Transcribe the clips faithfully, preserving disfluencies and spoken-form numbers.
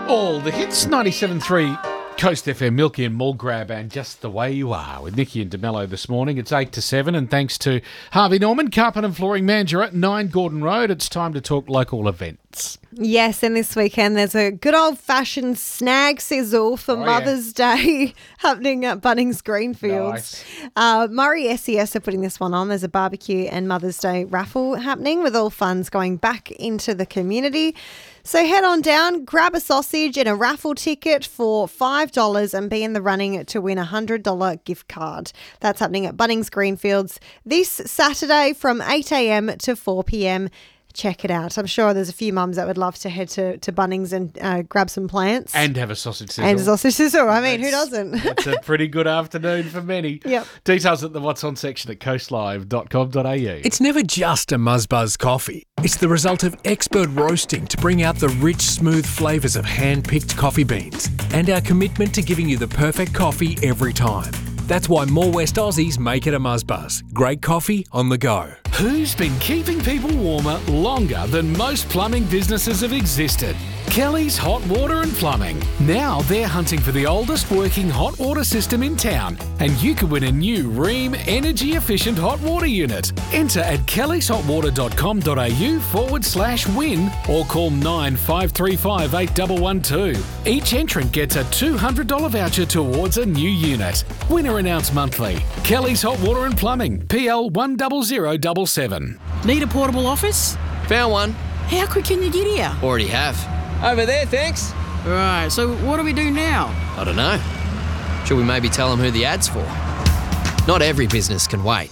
All the hits, ninety-seven point three Coast F M, Milky and Mulgrab, and Just the Way You Are with Nikki and DeMello this morning. It's eight to seven, and thanks to Harvey Norman, Carpet and Flooring Manager at nine Gordon Road, it's time to talk local events. Yes, and this weekend there's a good old-fashioned snag sizzle for Oh, Mother's yeah. Day happening at Bunnings Greenfields. Nice. Uh, Murray S E S are putting this one on. There's a barbecue and Mother's Day raffle happening with all funds going back into the community. So head on down, grab a sausage and a raffle ticket for five dollars and be in the running to win a one hundred dollars gift card. That's happening at Bunnings Greenfields this Saturday from eight a.m. to four p.m. Check it out. I'm sure there's a few mums that would love to head to, to Bunnings and uh, grab some plants. And have a sausage sizzle. And a sausage sizzle. I mean, That's- who doesn't? It's a pretty good afternoon for many. Yep. Details at the What's On section at coastlive dot com dot a u. It's never just a Muzzbuzz coffee. It's the result of expert roasting to bring out the rich, smooth flavours of hand-picked coffee beans and our commitment to giving you the perfect coffee every time. That's why more West Aussies make it a Muzzbuzz. Great coffee on the go. Who's been keeping people warmer longer than most plumbing businesses have existed? Kelly's Hot Water and Plumbing. Now they're hunting for the oldest working hot water system in town, and you could win a new Ream energy efficient hot water unit. Enter at kellys hot water dot com dot a u forward slash win or call nine five three five eight one one two. Each entrant gets a two hundred dollars voucher towards a new unit. Winner announced monthly. Kelly's Hot Water and Plumbing, P L one zero zero seven seven. Need a portable office? Found one. How quick can you get here? Already have. Over there, thanks. Right, so what do we do now? I don't know. Should we maybe tell them who the ad's for? Not every business can wait.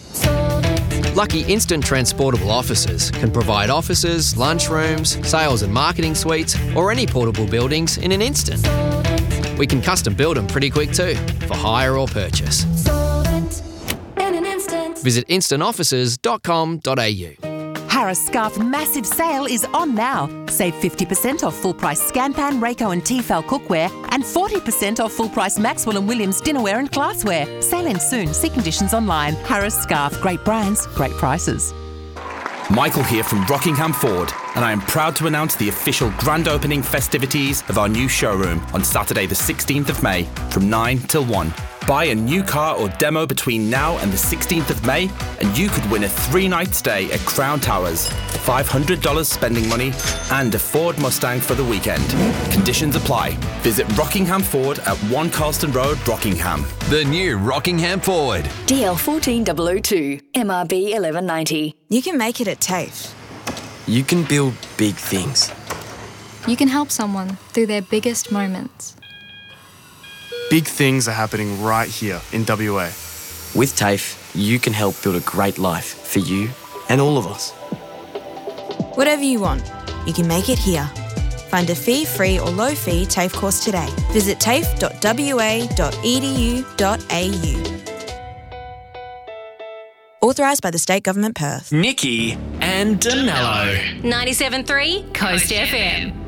Lucky Instant Transportable Offices can provide offices, lunchrooms, sales and marketing suites, or any portable buildings in an instant. We can custom build them pretty quick too, for hire or purchase. Visit instant offices dot com dot a u. Harris Scarf massive sale is on now. Save fifty percent off full price Scanpan, Rayco and Tefal cookware and forty percent off full price Maxwell and Williams dinnerware and glassware. Sale ends soon. See conditions online. Harris Scarf. Great brands, great prices. Michael here from Rockingham Ford, and I am proud to announce the official grand opening festivities of our new showroom on Saturday the sixteenth of May from nine till one. Buy a new car or demo between now and the sixteenth of May and you could win a three-night stay at Crown Towers, five hundred dollars spending money and a Ford Mustang for the weekend. Conditions apply. Visit Rockingham Ford at one Carlston Road, Rockingham. The new Rockingham Ford. D L fourteen double oh two, M R B eleven ninety. You can make it at TAFE. You can build big things. You can help someone through their biggest moments. Big things are happening right here in W A. With TAFE, you can help build a great life for you and all of us. Whatever you want, you can make it here. Find a fee-free or low-fee TAFE course today. Visit tafe dot w a dot e d u dot a u. Authorised by the State Government Perth. Nikki and DeMello. ninety-seven point three Coast F M.